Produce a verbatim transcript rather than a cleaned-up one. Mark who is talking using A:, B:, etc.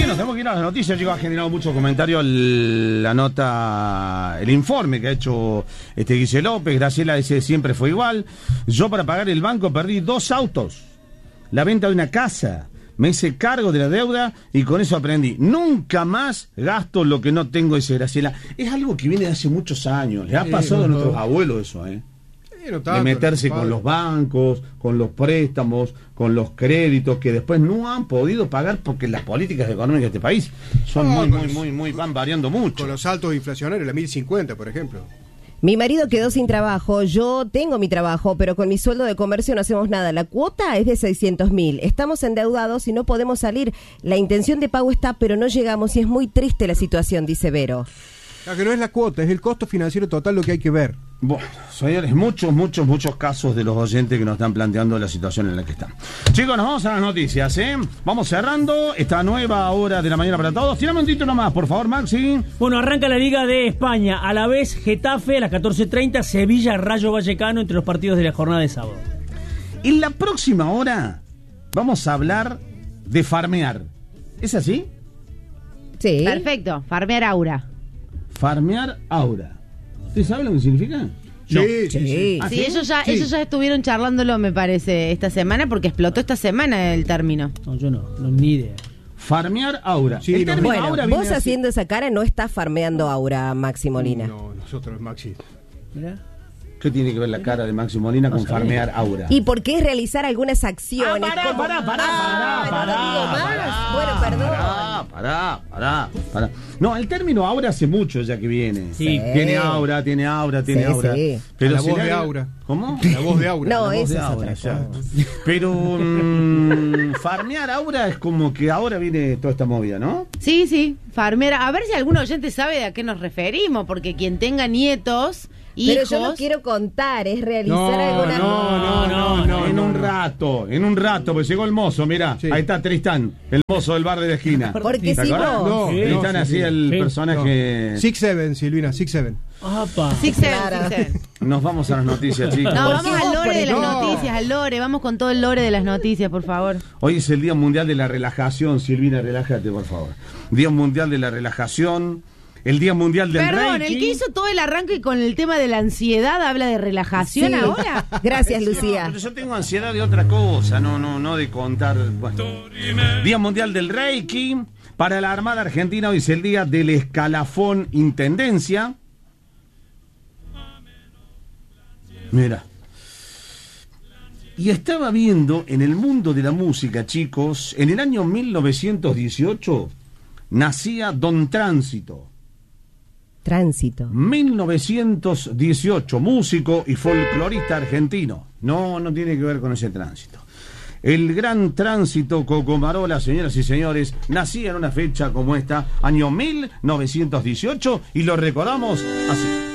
A: nos tenemos que ir a las noticias, chicos. Ha generado mucho comentario el, la nota, el informe que ha hecho este Guille López. Graciela dice, siempre fue igual. Yo para pagar el banco perdí dos autos, la venta de una casa. Me hice cargo de la deuda y con eso aprendí. Nunca más gasto lo que no tengo, dice Graciela. Es algo que viene de hace muchos años. Le ha pasado sí, no, a nuestros no. abuelos eso, ¿eh? Sí, no tanto, de meterse con los bancos, con los préstamos, con los créditos que después no han podido pagar porque las políticas económicas de este país son no, muy, muy, los, muy, muy, van variando mucho.
B: Con los saltos inflacionarios, la mil cincuenta, por ejemplo.
C: Mi marido quedó sin trabajo, yo tengo mi trabajo, pero con mi sueldo de comercio no hacemos nada. La cuota es de seiscientos mil. Estamos endeudados y no podemos salir. La intención de pago está, pero no llegamos y es muy triste la situación, dice Vero.
B: Claro que no es la cuota, es el costo financiero total lo que hay que ver.
A: Bueno, señores, muchos, muchos, muchos casos de los oyentes que nos están planteando la situación en la que están. Chicos, nos vamos a las noticias, ¿eh? Vamos cerrando esta nueva hora de la mañana para todos. Tirame un título más, por favor, Maxi.
D: Bueno, arranca la Liga de España. A la vez, Getafe a las catorce treinta, Sevilla, Rayo Vallecano entre los partidos de la jornada de sábado.
A: En la próxima hora vamos a hablar de farmear. ¿Es así?
E: Sí. Perfecto, farmear aura.
A: Farmear aura. ¿Usted sabe lo que significa?
B: Sí,
A: no.
B: sí, sí.
E: sí.
A: ¿Ah,
E: sí,
A: sí?
E: ellos ya,
A: sí.
E: ellos ya estuvieron charlándolo, me parece, esta semana, porque explotó esta semana el término.
D: No, yo no, no ni idea.
A: Farmear aura.
B: Sí,
A: el
B: no,
C: bueno,
A: aura
C: vos
A: así.
C: haciendo esa cara no estás farmeando aura, Maxi Molina.
B: No, nosotros, Maxi.
D: Mirá.
A: ¿Qué tiene que ver la cara de Maxi Molina con farmear aura?
C: Y porque es realizar algunas acciones.
A: Ah, pará,
C: como...
A: pará, pará,
C: ah,
A: pará,
C: no digo más.
A: pará,
C: bueno, perdón.
A: Pará, pará, pará, pará. No, el término aura hace mucho ya que viene.
D: Sí.
A: Tiene aura, tiene aura, tiene
C: Sí,
A: aura.
C: sí.
A: Pero
B: la
A: si
B: voz
A: la-
B: de aura.
A: ¿Cómo?
B: La voz de aura.
C: No,
A: La voz
C: esa
A: de
C: es
A: aura,
C: otra
A: ya.
C: cosa.
A: Pero mm, farmear aura es como que ahora viene toda esta movida, ¿no?
E: Sí, sí, farmear. A ver si algún oyente sabe de a qué nos referimos, porque quien tenga nietos,
C: Pero
E: hijos...
C: yo no quiero contar, es realizar
B: No,
C: algunas...
B: no, no, no, no.
A: en
B: no,
A: un
B: no.
A: rato, en un rato, pues llegó el mozo, mirá,
B: Sí.
A: ahí está Tristán, el mozo del bar de la esquina.
C: Porque
A: ¿Te
C: si
A: acordás?
C: no...
B: No,
D: Sí.
A: Tristán
B: no, sí,
A: hacía
B: sí.
A: el
D: Sí.
A: personaje.
B: Six Seven, Silvina, Six Seven.
D: Apa.
E: Six, seven,
C: Claro.
E: six, seven.
A: Nos vamos a las noticias, chicos.
E: No, vamos
C: vos,
E: al lore
C: por
E: de las
B: ejemplo.
E: noticias, al lore, vamos con todo el lore de las noticias, por favor.
A: Hoy es el Día Mundial de la Relajación, Silvina, relájate, por favor. Día Mundial de la Relajación, el Día Mundial del
E: Perdón,
A: Reiki.
E: el que hizo todo el arranque con el tema de la ansiedad habla de relajación
C: Sí.
E: ahora.
C: Gracias,
A: No,
C: Lucía.
A: pero yo tengo ansiedad de otra cosa, no, no, no de contar. Bueno. Día Mundial del Reiki. Para la Armada Argentina hoy es el día del escalafón intendencia. Mira. Y estaba viendo en el mundo de la música, chicos, en el año mil novecientos dieciocho nacía Don Tránsito.
C: Tránsito.
A: mil novecientos dieciocho, músico y folclorista argentino. No, no tiene que ver con ese Tránsito. El gran Tránsito Cocomarola, señoras y señores, nacía en una fecha como esta, año mil novecientos dieciocho, y lo recordamos así.